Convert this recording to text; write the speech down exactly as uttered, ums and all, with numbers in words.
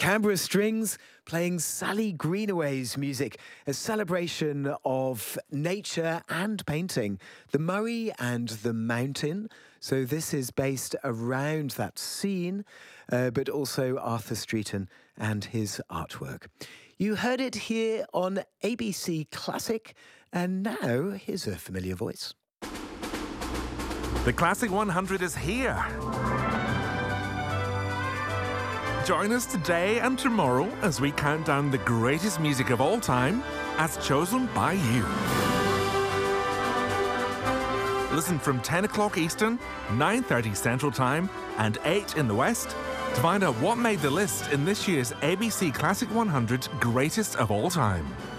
Canberra Strings playing Sally Greenaway's music, a celebration of nature and painting, the Murray and the mountain. So this is based around that scene, uh, but also Arthur Streeton and his artwork. You heard it here on A B C Classic, and now here's a familiar voice. The Classic one hundred is here. Join us today and tomorrow as we count down the greatest music of all time as chosen by you. Listen from ten o'clock Eastern, nine thirty Central Time and eight in the West to find out what made the list in this year's A B C Classic one hundred Greatest of All Time.